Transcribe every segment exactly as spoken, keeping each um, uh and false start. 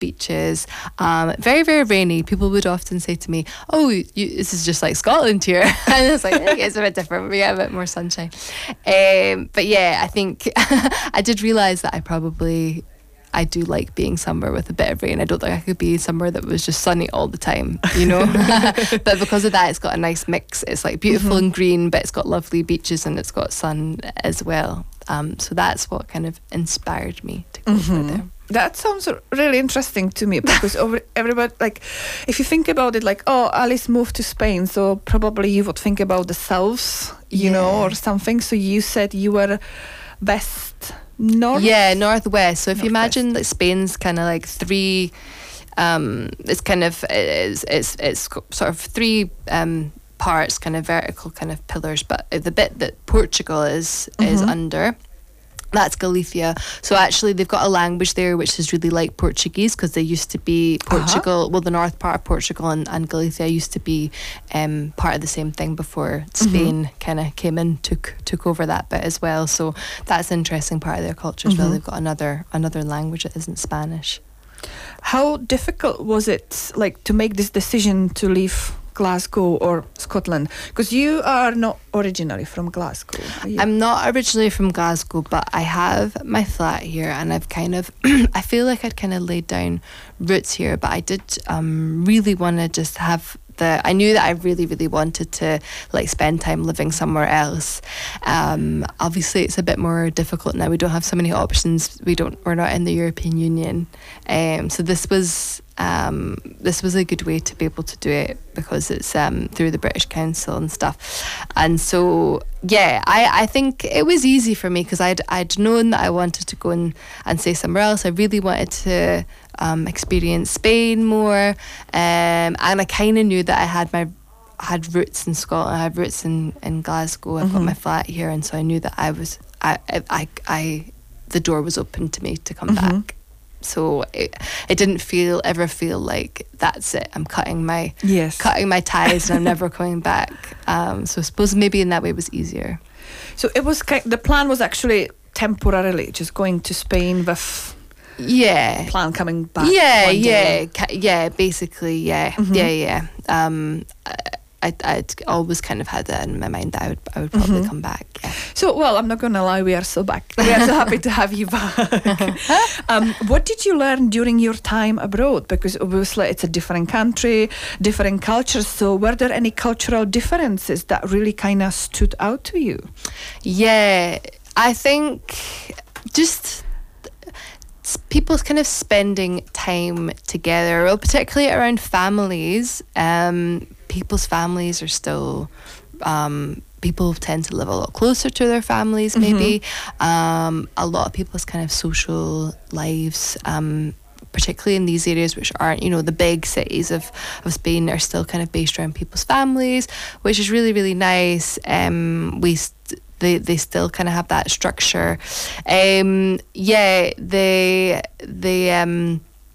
beaches. Um, very, very rainy. People would often say to me, oh, you, this is just like Scotland here. And it's like, okay, it's a bit different. We get a bit more sunshine. Um, but yeah, I think I did realise that I probably, I do like being somewhere with a bit of rain. I don't think I could be somewhere that was just sunny all the time, you know. But because of that, it's got a nice mix. It's like beautiful mm-hmm. and green, but it's got lovely beaches and it's got sun as well. Um, so that's what kind of inspired me to go mm-hmm. over there. That sounds really interesting to me, because over everybody, like, if you think about it, like, oh, Alice moved to Spain, so probably you would think about the south, you yeah. know, or something. So you said you were west, north? Yeah, northwest. So if northwest. You imagine that Spain's kind of like three, um, it's kind of, it's, it's, it's sort of three um, parts, kind of vertical kind of pillars, but the bit that Portugal is, mm-hmm. is under, that's Galicia. So actually they've got a language there which is really like Portuguese, because they used to be Portugal, uh-huh. well, the north part of Portugal and, and Galicia used to be um, part of the same thing before Spain mm-hmm. kind of came in, took took over that bit as well. So that's an interesting part of their culture as mm-hmm. well. They've got another another language that isn't Spanish. How difficult was it, like, to make this decision to leave Glasgow or Scotland? Because you are not originally from Glasgow. I'm not originally from Glasgow, but I have my flat here, and I've kind of I feel like I'd kind of laid down roots here, but I did um, really want to just have the I knew that I really really wanted to like spend time living somewhere else. Um, obviously it's a bit more difficult now. We don't have so many options. We don't we're not in the European Union. Um, so this was Um, this was a good way to be able to do it, because it's um, through the British Council and stuff. And so, yeah, I, I think it was easy for me, because I'd, I'd known that I wanted to go and, and stay somewhere else. I really wanted to um, experience Spain more. Um, and I kind of knew that I had my had roots in Scotland. I had roots in, in Glasgow. I've mm-hmm. got my flat here. And so I knew that I was, I, I, I, I the door was open to me to come mm-hmm. back. So it, it didn't feel ever feel like that's it. I'm cutting my yes. cutting my ties and I'm never coming back. Um, so I suppose maybe in that way it was easier. So it was the plan was actually temporarily just going to Spain with yeah plan coming back. Yeah, one yeah, day. yeah. Basically, yeah, mm-hmm. yeah, yeah. Um, I, I'd always kind of had that in my mind that I would, I would probably mm-hmm. come back. Yeah. So, well, I'm not going to lie, we are so back. We are so happy to have you back. um, what did you learn during your time abroad? Because obviously it's a different country, different cultures. So were there any cultural differences that really kind of stood out to you? Yeah, I think just people kind of spending time together, well, particularly around families. Um, people's families are still, um, people tend to live a lot closer to their families, maybe. Mm-hmm. Um, a lot of people's kind of social lives, um, particularly in these areas which aren't, you know, the big cities of, of Spain, are still kind of based around people's families, which is really, really nice. Um, we st- They they still kind of have that structure. Um, yeah, they they um,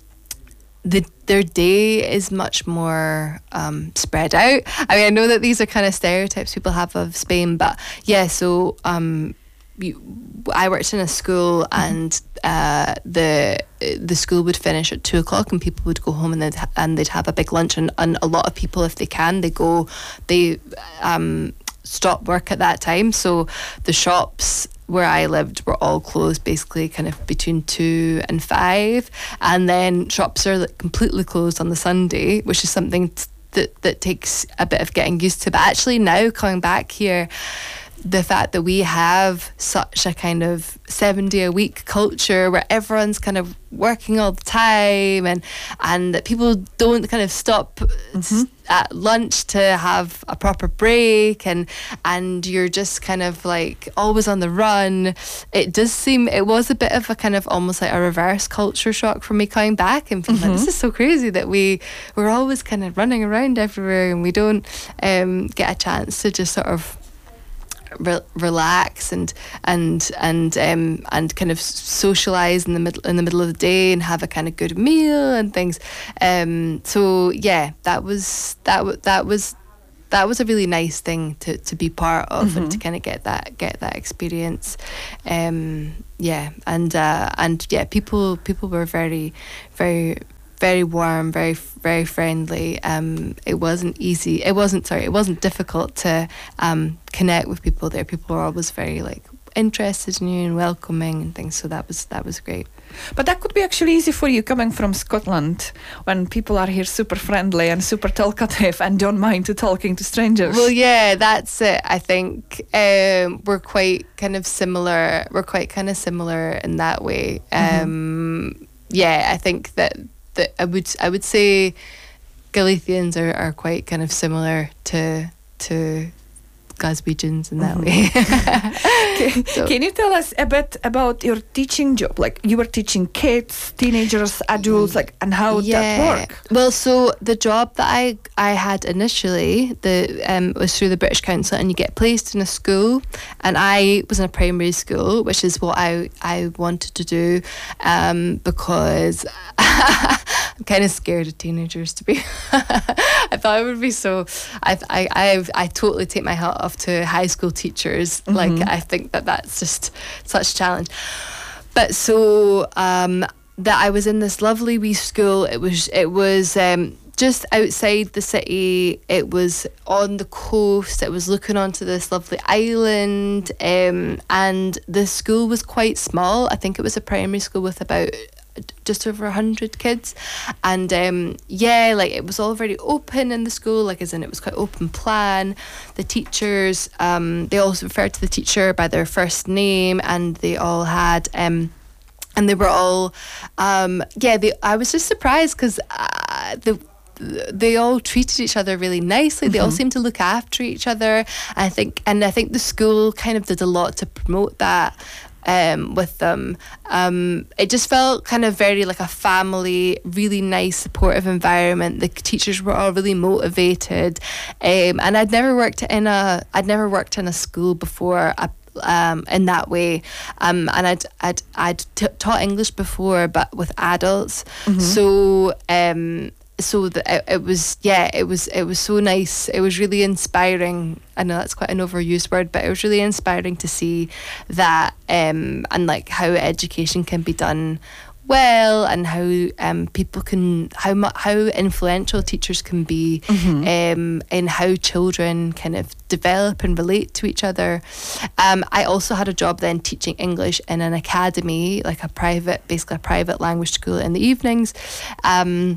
the their day is much more um, spread out. I mean, I know that these are kind of stereotypes people have of Spain, but yeah. So um, you, I worked in a school, and uh, the the school would finish at two o'clock, and people would go home, and they'd ha- and they'd have a big lunch, and, and a lot of people, if they can, they go they. Um, stop work at that time. So the shops where I lived were all closed basically kind of between two and five, and then shops are like completely closed on the Sunday, which is something t- that that takes a bit of getting used to. But actually now coming back here, the fact that we have such a kind of seven day a week culture where everyone's kind of working all the time, and and that people don't kind of stop mm-hmm. at lunch to have a proper break, and and you're just kind of like always on the run. It does seem, it was a bit of a kind of almost like a reverse culture shock for me coming back and feeling mm-hmm. like, this is so crazy that we we're always kind of running around everywhere, and we don't um, get a chance to just sort of Re- relax and and and um and kind of socialize in the middle in the middle of the day and have a kind of good meal and things. Um, so yeah, that was that w- that was that was a really nice thing to, to be part of Mm-hmm. and to kind of get that get that experience. Um, yeah, and uh, and yeah, people people were very very very warm, very very friendly. Um, it wasn't easy. It wasn't sorry. It wasn't difficult to um, connect with people there. People were always very like interested in you and welcoming and things. So that was that was great. But that could be actually easy for you coming from Scotland, when people are here super friendly and super talkative and don't mind to talking to strangers. Well, yeah, that's it. I think um, we're quite kind of similar. We're quite kind of similar in that way. Um, mm-hmm. Yeah, I think that, that I would I would say Galicians are, are quite kind of similar to to Glaswegians in that mm-hmm. way. can, so, can you tell us a bit about your teaching job? Like, you were teaching kids, teenagers, adults, like, and how yeah. that work? Well, so the job that I I had initially the um, was through the British Council, and you get placed in a school, and I was in a primary school, which is what I I wanted to do, um, because I'm kind of scared of teenagers, to be. I thought it would be so. I I I I totally take my hat off to high school teachers. Mm-hmm. Like, I think that that's just such a challenge. But so um, that I was in this lovely wee school. It was it was um, just outside the city. It was on the coast. It was looking onto this lovely island, um, and the school was quite small. I think it was a primary school with about just over a hundred kids, and um, yeah, like, it was all very open in the school, like, as in it was quite open plan. The teachers, um, they also referred to the teacher by their first name, and they all had, um, and they were all, um, yeah, they, I was just surprised because uh, the they all treated each other really nicely. Mm-hmm. They all seemed to look after each other. I think, and I think the school kind of did a lot to promote that. Um, with them, um, it just felt kind of very like a family, really nice, supportive environment. The teachers were all really motivated, um, and I'd never worked in a I'd never worked in a school before. I, Um, in that way, um, and I'd I'd I'd t- taught English before, but with adults. Mm-hmm. So um, so the, it, it was yeah, it was it was so nice. It was really inspiring. I know that's quite an overused word, but it was really inspiring to see that, um, and like how education can be done well, and how um, people can how mu- how influential teachers can be, mm-hmm. um, in how children kind of develop and relate to each other. Um, I also had a job then teaching English in an academy, like a private, basically a private language school in the evenings. Um,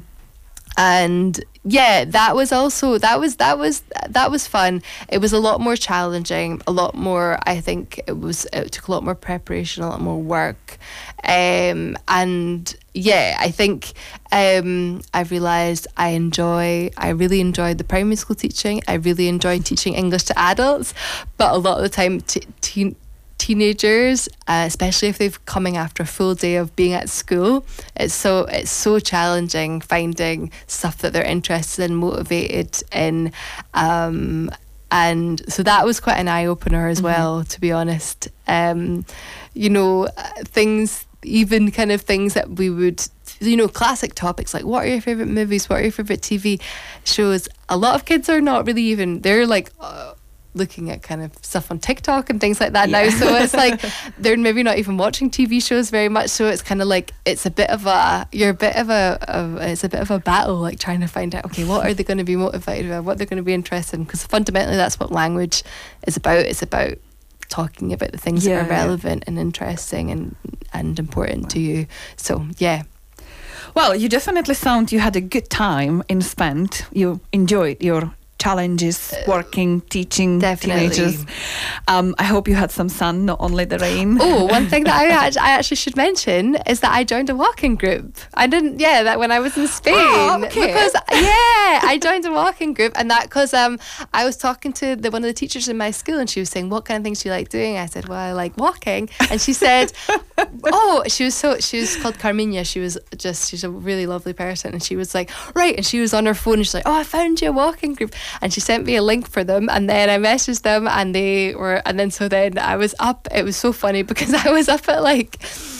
and yeah, that was also that was that was that was fun. It was a lot more challenging, a lot more. I think it was it took a lot more preparation, a lot more work, um, and yeah, I think um, I realised I enjoy. I really enjoyed the primary school teaching. I really enjoyed teaching English to adults, but a lot of the time, t- teen. teenagers, uh, especially if they've coming after a full day of being at school, it's so it's so challenging finding stuff that they're interested in, motivated in, um, and so that was quite an eye opener as mm-hmm. well. To be honest, um, you know, things, even kind of things that we would, you know, classic topics like what are your favorite movies, what are your favorite T V shows. A lot of kids are not really even. They're like. Uh, looking at kind of stuff on TikTok and things like that yeah. now, so it's like they're maybe not even watching T V shows very much, so it's kind of like it's a bit of a you're a bit of a, a it's a bit of a battle, like trying to find out, okay, what are they going to be motivated about, what they're going to be interested in, because fundamentally that's what language is about. It's about talking about the things yeah, that are relevant yeah. and interesting and and important to you. So yeah. Well, you definitely sound you had a good time in Spent. You enjoyed your challenges working, teaching Definitely. teenagers. Um, I hope you had some sun, not only the rain. Oh, one thing that I, act- I actually should mention is that I joined a walking group. I didn't, yeah, that when I was in Spain. Oh, okay. Because, yeah, I joined a walking group, and that because um, I was talking to the, one of the teachers in my school, and she was saying, what kind of things do you like doing? I said, well, I like walking. And she said, oh, she was so, she was called Carminia. She was just, she's a really lovely person. And she was like, right. And she was on her phone, and she's like, oh, I found you a walking group. And she sent me a link for them, and then I messaged them, and they were, and then so then I was up. It was so funny because I was up at like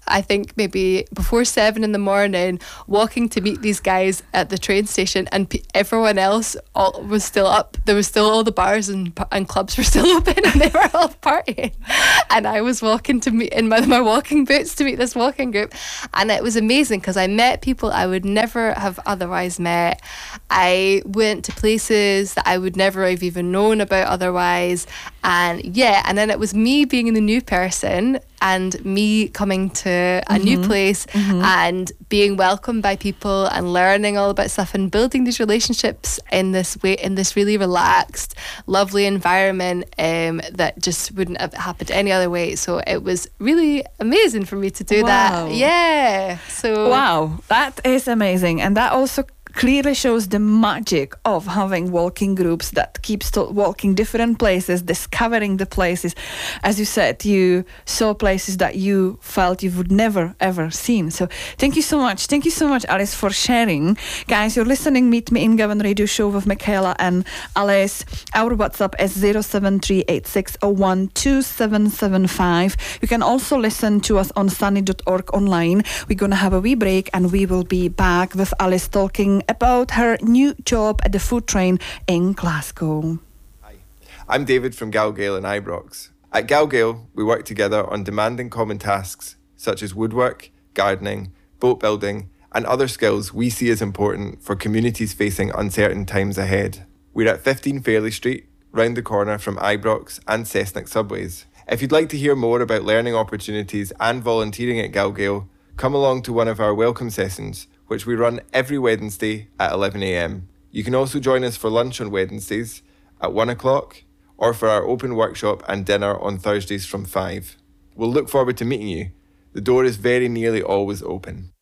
I think maybe before seven in the morning, walking to meet these guys at the train station, and p- everyone else all was still up. There was still all the bars and and clubs were still open, and they were all partying. And I was walking to meet in my, my walking boots to meet this walking group, and it was amazing because I met people I would never have otherwise met. I went to places that I would never have even known about otherwise, and yeah, and then it was me being the new person and me coming to a mm-hmm. new place mm-hmm. and being welcomed by people and learning all about stuff and building these relationships in this way, in this really relaxed, lovely environment um, that just wouldn't have happened any other way. So it was really amazing for me to do wow. that. Yeah. So wow, that is amazing, and that also clearly shows the magic of having walking groups that keeps to walking different places, discovering the places. As you said, you saw places that you felt you would never ever seen. So thank you so much. Thank you so much, Alice, for sharing. Guys, you're listening Meet Me in Govan radio show with Michaela and Alice. Our WhatsApp is zero seven three eight six zero one two seven seven five. You can also listen to us on sunny dot org online. We're going to have a wee break and we will be back with Alice talking about her new job at the food train in Glasgow. Hi, I'm David from Galgale in Ibrox. At Galgale, we work together on demanding common tasks such as woodwork, gardening, boat building, and other skills we see as important for communities facing uncertain times ahead. We're at fifteen Fairley Street, round the corner from Ibrox and Cessnock subways. If you'd like to hear more about learning opportunities and volunteering at Galgale, come along to one of our welcome sessions, which we run every Wednesday at eleven a m. You can also join us for lunch on Wednesdays at one o'clock or for our open workshop and dinner on Thursdays from five. We'll look forward to meeting you. The door is very nearly always open.